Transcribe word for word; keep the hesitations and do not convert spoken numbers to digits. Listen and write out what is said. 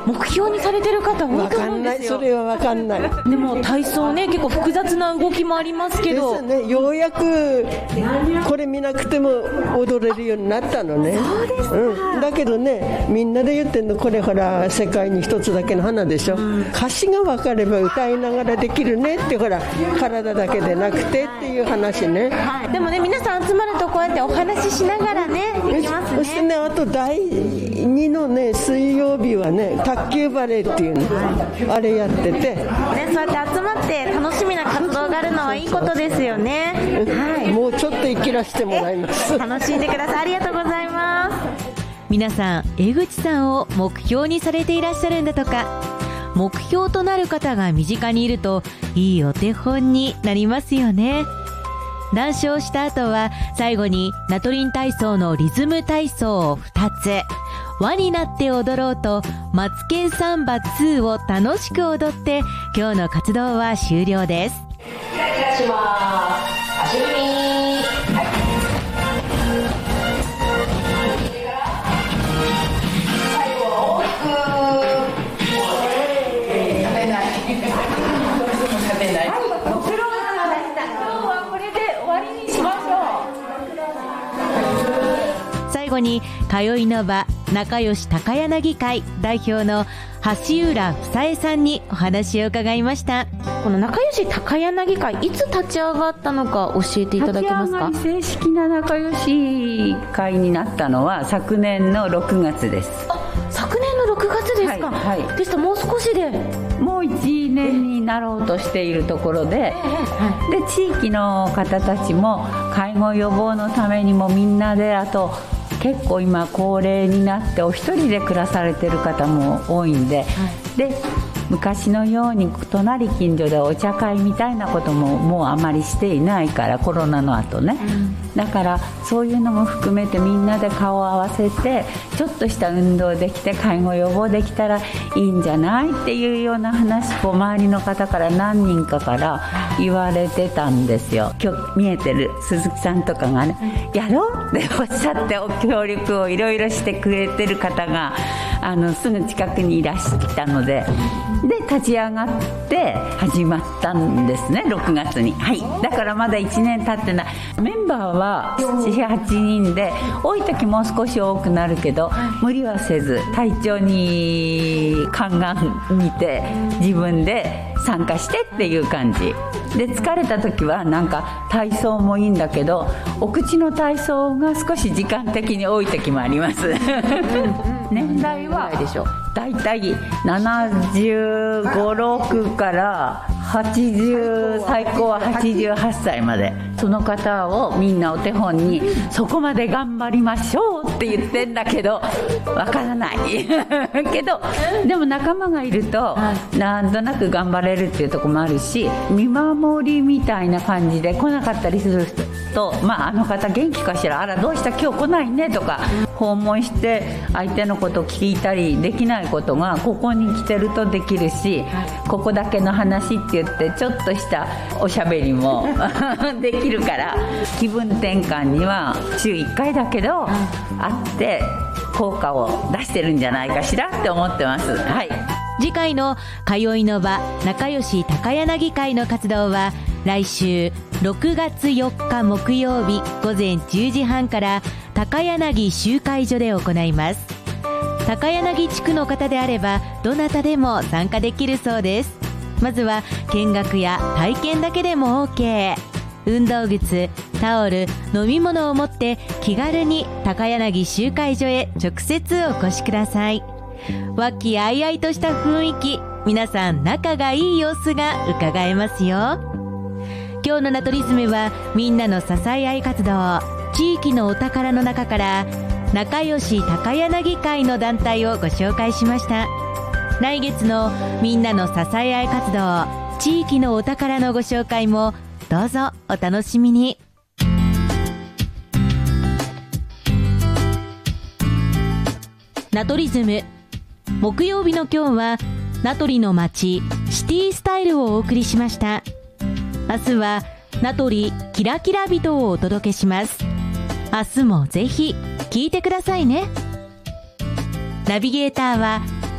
目標にされてる方多いと思うんですよ。 わかんない、それはわかんない。 でも体操ね、結構複雑な動きもありますけどですね、ようやくこれ見なくても踊れるようになったのね。 そうですか、 うん、だけどね、みんなで言ってんの、これほら世界に一つだけの花でしょ、うん、歌詞が分かれば歌いながらできるねって、ほら体だけでなくてっていう話ね、 はい、でもね、皆さん集まるとこうやってお話ししながらね、できますね。 そしてね、あとだいにのね、水曜日はね、卓球バレーっていうの、あれやってて、ね、 そうやって集まって楽しみな活動があるのはいいことですよね、はい、 もうちょっと生きらしてもらいます。 楽しんでください。ありがとうございます。 皆さん、江口さんを目標にされていらっしゃるんだとか。目標となる方が身近にいるといいお手本になりますよね。談笑した後は最後にナトリン体操のリズム体操をふたつ、輪になって踊ろうとマツケンサンバツーを楽しく踊って今日の活動は終了です。 キラキラします。足踏み、はい、最後は大きく食べない食べない、はい、ご苦労様でした。今日はこれで終わりにしましょう。最後に通いの場仲良し高柳会代表の橋浦房江さんにお話を伺いました。 この仲良し高柳会、いつ立ち上がったのか教えていただけますか。 立ち上がり正式な仲良し会になったのは昨年のろくがつです。 あ、昨年のろくがつですか。 はい、はい、 でしたらもう少しでもういちねんになろうとしているところで、で地域の方たちも介護予防のためにもみんなで、あと結構今高齢になってお一人で暮らされてる方も多いんで、はい、で昔のように隣近所でお茶会みたいなことももうあまりしていないから、コロナの後ね、うん、だからそういうのも含めてみんなで顔を合わせてちょっとした運動できて介護予防できたらいいんじゃないっていうような話を周りの方から何人かから言われてたんですよ。今日見えてる鈴木さんとかがね、やろうっておっしゃってお協力をいろいろしてくれてる方があのすぐ近くにいらしたので、で立ち上がって始まったんですね、ろくがつに。はい、だからまだいちねん経ってない。メンバーはななはちにんで、多い時もう少し多くなるけど無理はせず体調に鑑みて自分で参加してっていう感じで、疲れた時はなんか体操もいいんだけどお口の体操が少し時間的に多い時もあります年代はだいたいななじゅうご、ろくからはちじゅう、最高ははちじゅうはっさいまで、その方をみんなお手本にそこまで頑張りましょうって言ってんだけどわからないけど、でも仲間がいるとなんとなく頑張れるっていうところもあるし、見守りみたいな感じで来なかったりする人と、まあ、あの方元気かしら、あらどうした今日来ないねとか訪問して相手のことを聞いたりできないことがここに来てるとできるし、ここだけの話って言ってちょっとしたおしゃべりもできるから気分転換には週いっかいだけどあって効果を出してるんじゃないかしらって思ってます。はい、 次回の通いの場仲良し高柳会の活動は来週ろくがつよっか木曜日ごぜんじゅうじはんから高柳集会所で行います。高柳地区の方であればどなたでも参加できるそうです。まずは見学や体験だけでも OK。 運動靴、タオル、飲み物を持って気軽に高柳集会所へ直接お越しください。和気あいあいとした雰囲気、皆さん仲がいい様子が伺えますよ。今日のナトリズムはみんなの支え合い活動、地域のお宝の中から仲良し高柳会の団体をご紹介しました。来月のみんなの支え合い活動、地域のお宝のご紹介もどうぞお楽しみに。ナトリズム、木曜日の今日は名取の街シティスタイルをお送りしました。明日は名取キラキラ人をお届けします。明日もぜひ聞いてくださいね。ナビゲーターは